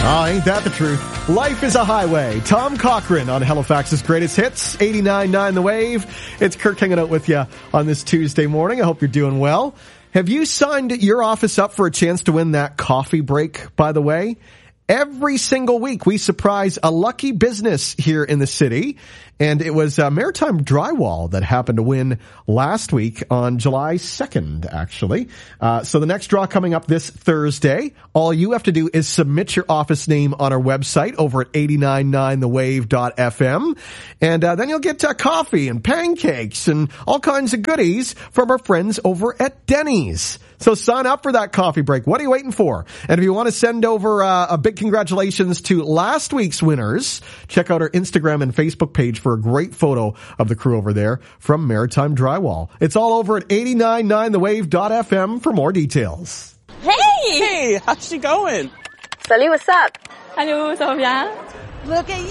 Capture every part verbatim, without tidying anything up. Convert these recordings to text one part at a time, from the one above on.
Oh, ain't that the truth? Life is a highway. Tom Cochrane on Halifax's greatest hits, eighty-nine point nine The Wave. It's Kirk hanging out with you on this Tuesday morning. I hope you're doing well. Have you signed your office up for a chance to win that coffee break, by the way? Every single week, we surprise a lucky business here in the city. And it was uh, Maritime Drywall that happened to win last week on July second, actually. Uh, so the next draw coming up this Thursday. All you have to do is submit your office name on our website over at eight nine nine the wave dot f m. And uh, then you'll get uh, coffee and pancakes and all kinds of goodies from our friends over at Denny's. So sign up for that coffee break. What are you waiting for? And if you want to send over uh, a big congratulations to last week's winners, check out our Instagram and Facebook page for a great photo of the crew over there from Maritime Drywall. It's all over at eight nine nine the wave dot f m for more details. Hey! Hey, how's she going? Salut, what's up? Hello, ça va bien? Look at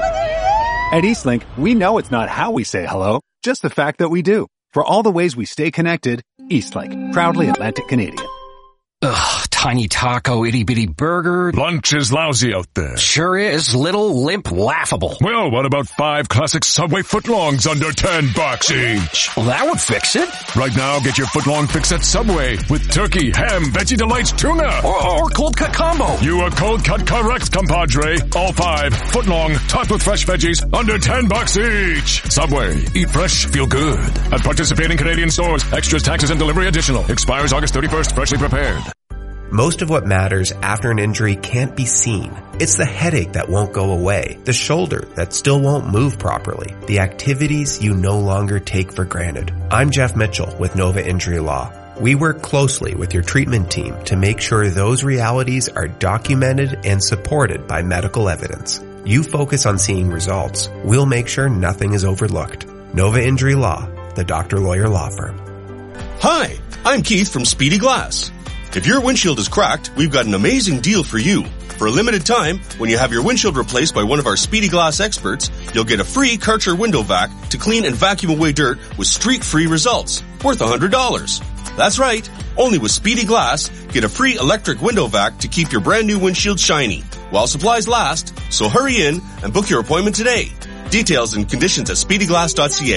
you! At Eastlink, we know it's not how we say hello, just the fact that we do. For all the ways we stay connected, Eastlink, proudly Atlantic Canadian. Ugh, tiny taco, itty-bitty burger. Lunch is lousy out there. Sure is. Little, limp, laughable. Well, what about five classic Subway footlongs under ten bucks each? Well, that would fix it. Right now, get your footlong fix at Subway with turkey, ham, veggie delights, tuna. Or, or cold cut combo. You are cold cut correct, compadre. All five, footlong, topped with fresh veggies, under ten bucks each. Subway, eat fresh, feel good. At participating Canadian stores, extras, taxes, and delivery additional. Expires August thirty-first, freshly prepared. Most of what matters after an injury can't be seen. It's the headache that won't go away, the shoulder that still won't move properly, the activities you no longer take for granted. I'm Jeff Mitchell with Nova Injury Law. We work closely with your treatment team to make sure those realities are documented and supported by medical evidence. You focus on seeing results. We'll make sure nothing is overlooked. Nova Injury Law, the doctor lawyer law firm. Hi, I'm Keith from Speedy Glass. If your windshield is cracked, we've got an amazing deal for you. For a limited time, when you have your windshield replaced by one of our Speedy Glass experts, you'll get a free Karcher window vac to clean and vacuum away dirt with streak-free results, worth one hundred dollars. That's right. Only with Speedy Glass, get a free electric window vac to keep your brand new windshield shiny while supplies last. So hurry in and book your appointment today. Details and conditions at speedy glass dot c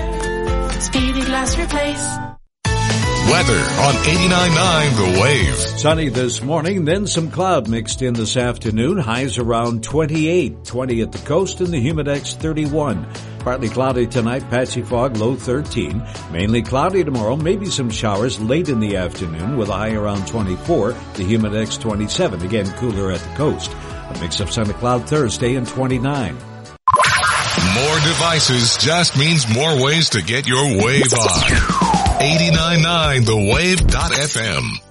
a. Speedy Glass Replace. Weather on eighty-nine point nine The Wave. Sunny this morning, then some cloud mixed in this afternoon. Highs around twenty-eight, twenty at the coast, and the Humidex thirty-one. Partly cloudy tonight, patchy fog, low thirteen. Mainly cloudy tomorrow, maybe some showers late in the afternoon with a high around twenty-four. The Humidex twenty-seven, again cooler at the coast. A mix of sun and cloud Thursday and twenty-nine. More devices just means more ways to get your wave on. eighty-nine point nine the wave dot f m.